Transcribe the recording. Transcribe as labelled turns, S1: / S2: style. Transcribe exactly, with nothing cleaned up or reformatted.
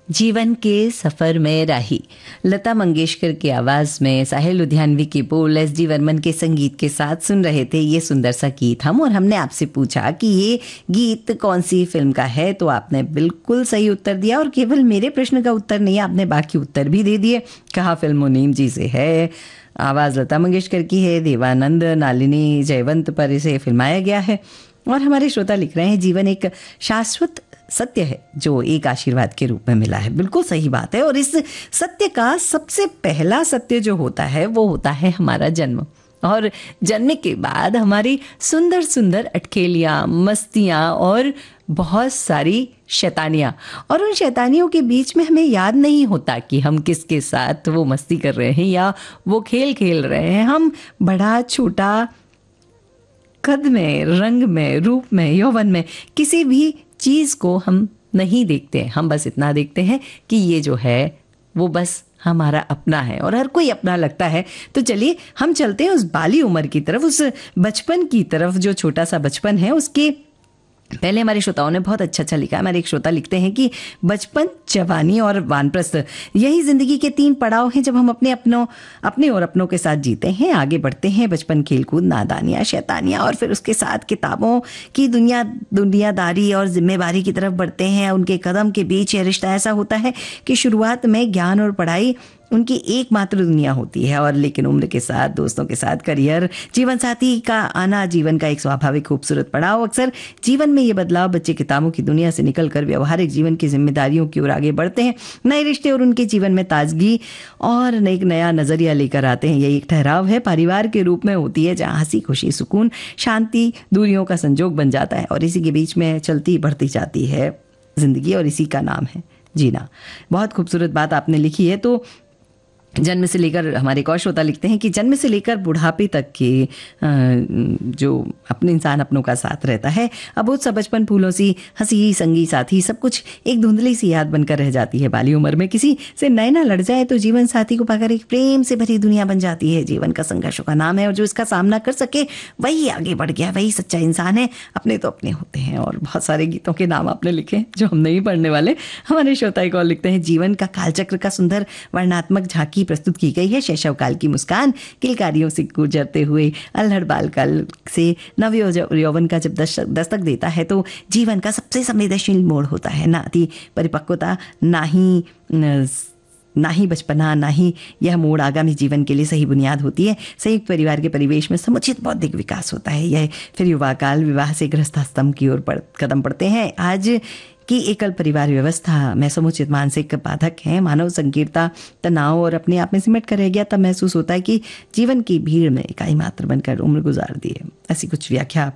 S1: जीवन के सफर में राही, लता मंगेशकर की आवाज में साहिल लुधियानवी की बोल, एस डी वर्मन के संगीत के साथ सुन रहे थे ये सुंदर सा गीत हम। और हमने आपसे पूछा कि ये गीत कौन सी फिल्म का है, तो आपने बिल्कुल सही उत्तर दिया। और केवल मेरे प्रश्न का उत्तर नहीं, आपने बाकी उत्तर भी दे दिए। कहा फिल्म मुनीम जी से है, आवाज़ लता मंगेशकर की है, देवानंद नालिनी जयवंत पर इसे फिल्माया गया है। और हमारे श्रोता लिख रहे हैं जीवन एक शाश्वत सत्य है जो एक आशीर्वाद के रूप में मिला है। बिल्कुल सही बात है। और इस सत्य का सबसे पहला सत्य जो होता है वो होता है हमारा जन्म। और जन्म के बाद हमारी सुंदर सुंदर अटखेलियाँ, मस्तियाँ और बहुत सारी शैतानियाँ। और उन शैतानियों के बीच में हमें याद नहीं होता कि हम किसके साथ वो मस्ती कर रहे हैं या वो खेल खेल रहे हैं। हम बड़ा छोटा, कद में, रंग में, रूप में, यौवन में किसी भी चीज़ को हम नहीं देखते। हम बस इतना देखते हैं कि ये जो है वो बस हमारा अपना है और हर कोई अपना लगता है। तो चलिए हम चलते हैं उस बाली उम्र की तरफ, उस बचपन की तरफ, जो छोटा सा बचपन है। उसके पहले हमारे श्रोताओं ने बहुत अच्छा अच्छा लिखा है। हमारे एक श्रोता लिखते हैं कि बचपन, जवानी और वानप्रस्थ, यही जिंदगी के तीन पड़ाव हैं जब हम अपने अपनों अपने और अपनों के साथ जीते हैं, आगे बढ़ते हैं। बचपन, खेलकूद, नादानियाँ, शैतानियाँ और फिर उसके साथ किताबों की दुनिया दुनियादारी और जिम्मेवारी की तरफ बढ़ते हैं। उनके कदम के बीच यह रिश्ता ऐसा होता है कि शुरुआत में ज्ञान और पढ़ाई उनकी एकमात्र दुनिया होती है, और लेकिन उम्र के साथ, दोस्तों के साथ, करियर, जीवन साथी का आना जीवन का एक स्वाभाविक खूबसूरत पड़ाव। अक्सर जीवन में ये बदलाव बच्चे किताबों की दुनिया से निकलकर व्यवहारिक जीवन की जिम्मेदारियों की ओर आगे बढ़ते हैं। नए रिश्ते और उनके जीवन में ताजगी और एक नया नजरिया लेकर आते हैं। यही एक ठहराव है, परिवार के रूप में होती है, जहाँ हंसी, खुशी, सुकून, शांति दूरियों का संजोग बन जाता है और इसी के बीच में चलती बढ़ती जाती है जिंदगी, और इसी का नाम है जीना। बहुत खूबसूरत बात आपने लिखी है। तो जन्म से लेकर, हमारे एक और श्रोता लिखते हैं कि जन्म से लेकर बुढ़ापे तक के जो अपने इंसान अपनों का साथ रहता है, अब वो सब बचपन फूलों सी हंसी, संगी, साथी, सब कुछ एक धुंधली सी याद बनकर रह जाती है। बाली उम्र में किसी से नए ना लड़ जाए तो जीवन साथी को पाकर एक प्रेम से भरी दुनिया बन जाती है। जीवन का संघर्षों का नाम है और जो इसका सामना कर सके वही आगे बढ़ गया, वही सच्चा इंसान है। अपने तो अपने होते हैं। और बहुत सारे गीतों के नाम आपने लिखे जो हम नहीं पढ़ने वाले। हमारे श्रोता एक और लिखते हैं, जीवन का कालचक्र का सुंदर वर्णात्मक झांकी प्रस्तुत की गई है। शैशव काल की मुस्कान किलकारियों से गुजरते हुए अल्हड़ बाल काल से नव यौवन का जब दस्तक देता है तो जीवन का सबसे संवेदनशील मोड़ होता है। ना थी परिपक्वता, ना ही ना ही बचपना, ना ही यह मोड़ आगामी जीवन के लिए सही बुनियाद होती है। संयुक्त परिवार के परिवेश में समुचित बौद्धिक विकास होता है। यह फिर युवा काल विवाह से गृहस्थाश्रम की ओर पड़, कदम पड़ते हैं। आज कि एकल परिवार व्यवस्था में समुचित मानसिक बाधक है। मानव संकीर्णता, तनाव और अपने आप में सिमट कर रह गया, तब महसूस होता है कि जीवन की भीड़ में इकाई मात्र बनकर उम्र गुजार दी है। ऐसी कुछ व्याख्या